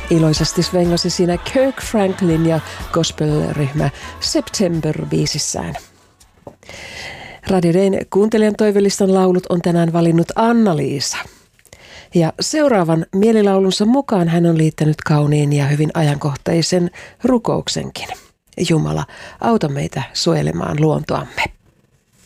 Iloisesti svengasi siinä Kirk Franklin ja gospel-ryhmä September biisissään. Radio Dayn kuuntelijan toivelistan laulut on tänään valinnut Anna-Liisa. Ja seuraavan mielilaulunsa mukaan hän on liittänyt kauniin ja hyvin ajankohtaisen rukouksenkin. Jumala, auta meitä suojelemaan luontoamme.